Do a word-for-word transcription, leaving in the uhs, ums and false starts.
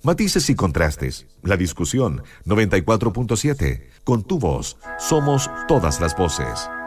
Matices y contrastes. La discusión. noventa y cuatro punto siete. Con tu voz, somos todas las voces.